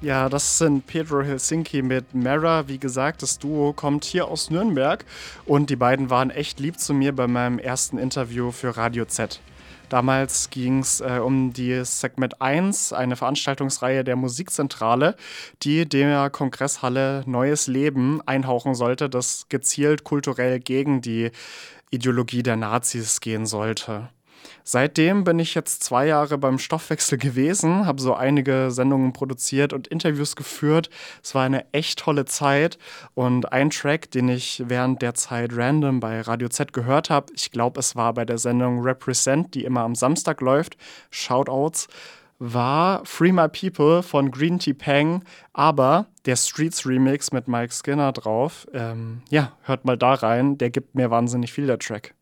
Ja, das sind Pedro Helsinki mit Mera. Wie gesagt, das Duo kommt hier aus Nürnberg und die beiden waren echt lieb zu mir bei meinem ersten Interview für Radio Z. Damals ging es um die Segment 1, eine Veranstaltungsreihe der Musikzentrale, die der Kongresshalle neues Leben einhauchen sollte, das gezielt kulturell gegen die Ideologie der Nazis gehen sollte. Seitdem bin ich jetzt 2 Jahre beim Stoffwechsel gewesen, habe so einige Sendungen produziert und Interviews geführt. Es war eine echt tolle Zeit und ein Track, den ich während der Zeit random bei Radio Z gehört habe, ich glaube, es war bei der Sendung Represent, die immer am Samstag läuft, Shoutouts, war Free My People von Green Tea Peng, aber der Streets Remix mit Mike Skinner drauf. Ja, hört mal da rein, der gibt mir wahnsinnig viel, der Track.